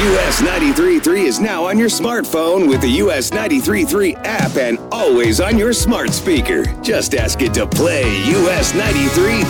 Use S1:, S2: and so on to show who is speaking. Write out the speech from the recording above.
S1: US 93.3 is now on your smartphone with the US 93.3 app and always on your smart speaker. Just ask it to play US 93.3.